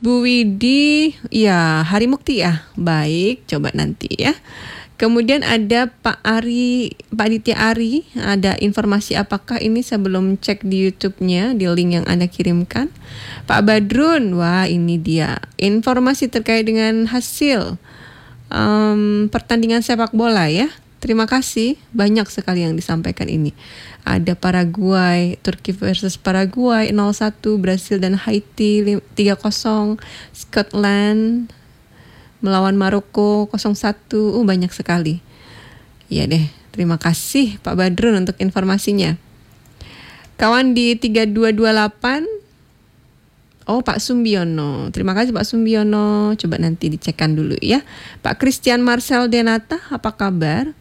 Bu Widi, ya Hari Mukti ya. Baik, coba nanti ya. Kemudian ada Pak Aditya Ari, ada informasi apakah ini saya belum cek di YouTube-nya, di link yang Anda kirimkan. Pak Badrun, wah ini dia informasi terkait dengan hasil pertandingan sepak bola ya. Terima kasih, banyak sekali yang disampaikan ini. Ada Paraguay, Turki versus Paraguay 0-1, Brasil dan Haiti 3-0, Scotland melawan Maroko 0-1. Banyak sekali. Iya deh, terima kasih Pak Badrun untuk informasinya. Kawan di 3228, Pak Sumbiono. Terima kasih Pak Sumbiono. Coba nanti dicekkan dulu ya. Pak Christian Marcel Denata, apa kabar?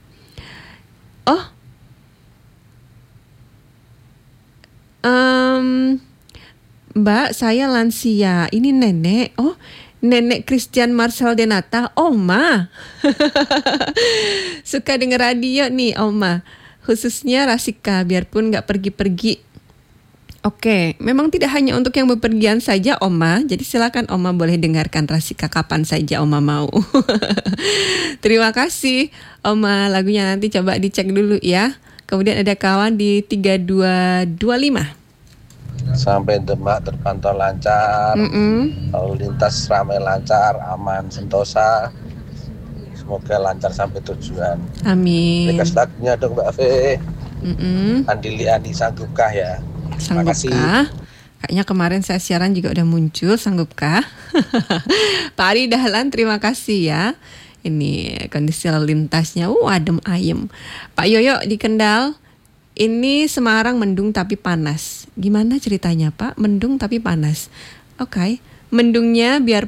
Mbak, saya lansia. Ini nenek. Nenek Christian Marcel Denata, Oma. Suka denger radio nih, Oma. Khususnya Rasika, biarpun gak pergi-pergi. Oke, memang tidak hanya untuk yang bepergian saja, Oma. Jadi silakan Oma boleh dengarkan Rasika kapan saja Oma mau. Terima kasih, Oma. Lagunya nanti coba dicek dulu ya. Kemudian ada kawan di 3225. Sampai Demak terpantau lancar, lalu lintas ramai lancar, aman, sentosa. Semoga lancar sampai tujuan. Amin. Rekas lagunya dong Mbak Fe. Andili Ani sanggupkah ya? Terima kasih. Kayaknya kemarin saya siaran juga udah muncul, sanggupkah? Pak Ari Dahlan, terima kasih ya. Ini kondisi lalu lintasnya, adem ayem. Pak Yoyo di Kendal, ini Semarang mendung tapi panas. Gimana ceritanya Pak? Mendung tapi panas. Oke. Mendungnya biar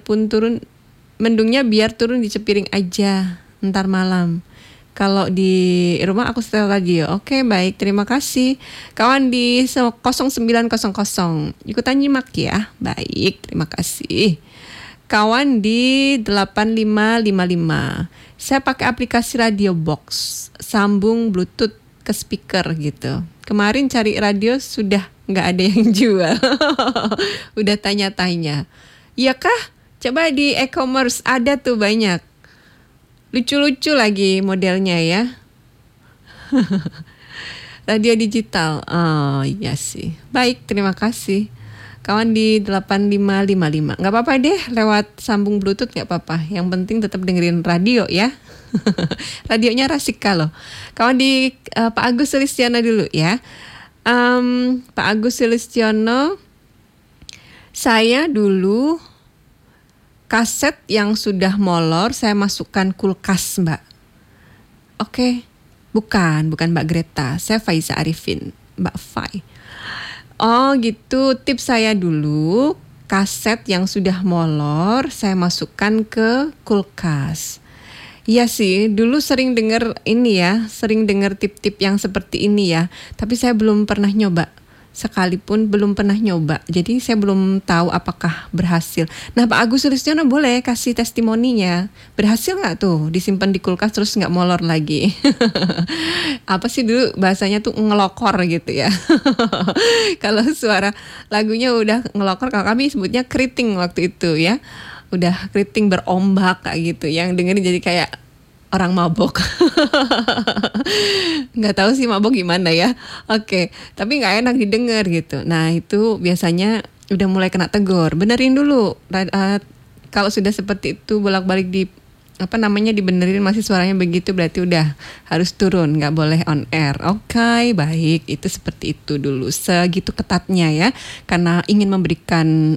turun di Cepiring aja ntar malam. Kalau di rumah aku setel radio. Oke, baik, terima kasih. Kawan di 0900 ikutan nyimak ya. Baik, terima kasih. Kawan di 8555. Saya pakai aplikasi Radio Box, sambung Bluetooth ke speaker gitu. Kemarin cari radio sudah nggak ada yang jual. Udah tanya-tanya. Iya kah? Coba di e-commerce ada tuh banyak. Lucu-lucu lagi modelnya ya. Radio digital. Iya sih. Baik, terima kasih. Kawan di 8555. Nggak apa-apa deh lewat sambung Bluetooth, nggak apa-apa. Yang penting tetap dengerin radio ya. Radionya Rasika loh. Kawan di Pak Agus Sulistiono dulu ya. Pak Agus Sulistiono, saya dulu kaset yang sudah molor saya masukkan kulkas Mbak. Oke. Bukan Mbak Greta. Saya Faiza Arifin, Mbak Fai. Oh gitu, tips saya dulu kaset yang sudah molor saya masukkan ke kulkas. Iya sih, dulu sering dengar tip-tip yang seperti ini ya. Tapi saya belum pernah nyoba. Sekalipun belum pernah nyoba. Jadi saya belum tahu apakah berhasil. Nah Pak Agus Sulistiono boleh kasih testimoninya. Berhasil nggak tuh disimpan di kulkas terus nggak molor lagi? Apa sih dulu bahasanya tuh ngelokor gitu ya. Kalau suara lagunya udah ngelokor, kalau kami sebutnya keriting waktu itu ya. Udah keriting berombak kayak gitu. Yang dengerin jadi kayak orang mabok. Nggak tahu sih mabok gimana ya. Oke, tapi nggak enak didengar gitu. Nah itu biasanya udah mulai kena tegur. Benerin dulu. Kalau sudah seperti itu bolak-balik dibenerin masih suaranya begitu, berarti udah harus turun, nggak boleh on air. Oke, baik, itu seperti itu dulu. Segitu ketatnya ya, karena ingin memberikan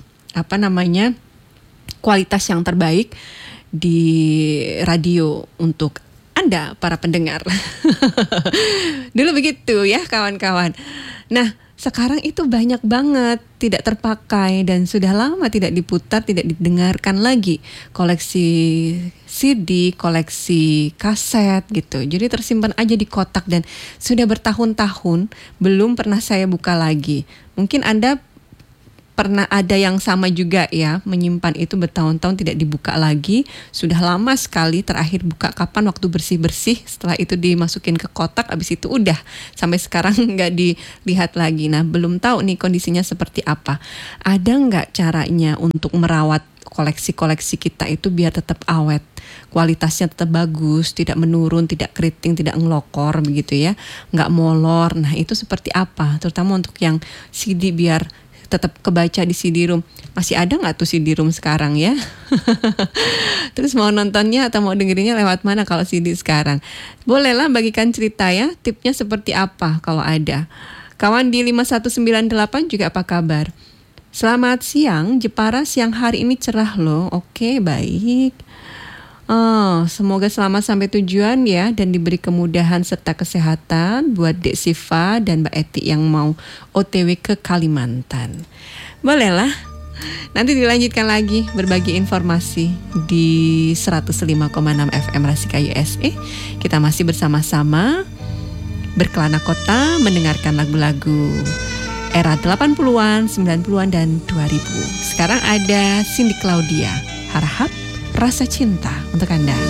kualitas yang terbaik di radio untuk Anda para pendengar. Dulu begitu ya kawan-kawan. Nah sekarang itu banyak banget tidak terpakai dan sudah lama tidak diputar, tidak didengarkan lagi. Koleksi CD, koleksi kaset gitu. Jadi tersimpan aja di kotak dan sudah bertahun-tahun belum pernah saya buka lagi. Mungkin Anda pernah ada yang sama juga ya, menyimpan itu bertahun-tahun tidak dibuka lagi. Sudah lama sekali, terakhir buka kapan waktu bersih-bersih, setelah itu dimasukin ke kotak, abis itu udah sampai sekarang nggak dilihat lagi. Nah, belum tahu nih kondisinya seperti apa. Ada nggak caranya untuk merawat koleksi-koleksi kita itu biar tetap awet, kualitasnya tetap bagus, tidak menurun, tidak keriting, tidak ngelokor begitu ya, nggak molor. Nah, itu seperti apa? Terutama untuk yang CD biar tetap kebaca di CD-ROM. Masih ada nggak tuh CD-ROM sekarang ya? Terus mau nontonnya atau mau dengerinnya lewat mana kalau CD sekarang? Bolehlah bagikan cerita ya, tipnya seperti apa kalau ada. Kawan di 5198 juga apa kabar? Selamat siang, Jepara siang hari ini cerah loh. Oke, baik. Semoga selamat sampai tujuan ya dan diberi kemudahan serta kesehatan buat Dek Siva dan Mbak Eti yang mau OTW ke Kalimantan. Bolehlah. Nanti dilanjutkan lagi berbagi informasi di 105,6 FM Rasika USA. Kita masih bersama-sama berkelana kota mendengarkan lagu-lagu era 80-an, 90-an, dan 2000. Sekarang ada Cindy Claudia, Harahap Rasa Cinta untuk Anda.